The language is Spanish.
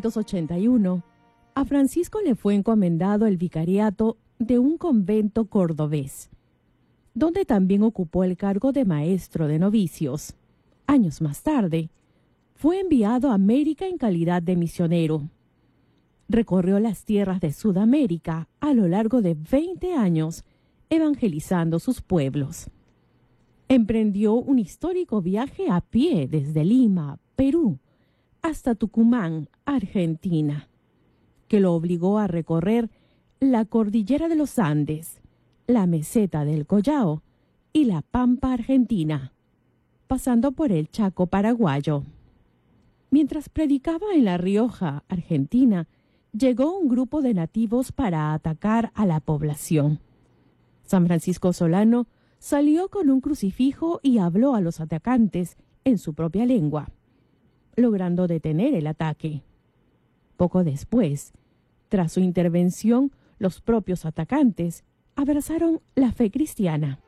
1581, a Francisco le fue encomendado el vicariato de un convento cordobés, donde también ocupó el cargo de maestro de novicios. Años más tarde, fue enviado a América en calidad de misionero. Recorrió las tierras de Sudamérica a lo largo de 20 años, evangelizando sus pueblos. Emprendió un histórico viaje a pie desde Lima, Perú, hasta Tucumán, Argentina, que lo obligó a recorrer la cordillera de los Andes, la meseta del Collao y la Pampa argentina, pasando por el Chaco paraguayo. Mientras predicaba en La Rioja, Argentina, llegó un grupo de nativos para atacar a la población. San Francisco Solano salió con un crucifijo y habló a los atacantes en su propia lengua, logrando detener el ataque. Poco después, tras su intervención, los propios atacantes abrazaron la fe cristiana.